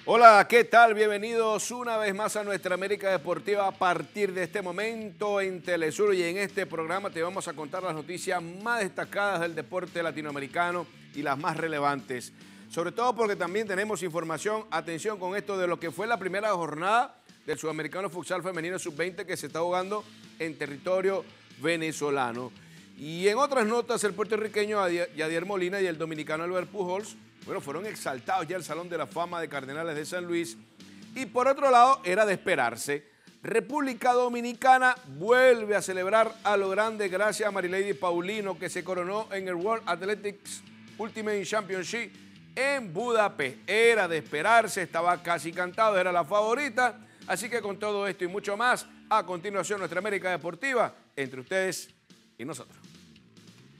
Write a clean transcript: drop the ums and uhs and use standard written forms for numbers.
Hola, ¿qué tal? Bienvenidos una vez más a Nuestra América Deportiva. A partir de este momento en Telesur y en este programa te vamos a contar las noticias más destacadas del deporte latinoamericano y las más relevantes. Sobre todo porque también tenemos información, atención con esto de lo que fue la primera jornada del Sudamericano Futsal Femenino Sub-20 que se está jugando en territorio venezolano. Y en otras notas, el puertorriqueño Yadier Molina y el dominicano Albert Pujols, bueno, fueron exaltados ya al Salón de la Fama de Cardenales de San Luis. Y por otro lado, era de esperarse. República Dominicana vuelve a celebrar a lo grande gracias a Marilady Paulino, que se coronó en el World Athletics Ultimate Championship en Budapest. Era de esperarse, estaba casi cantado, era la favorita. Así que con todo esto y mucho más, a continuación Nuestra América Deportiva, entre ustedes y nosotros.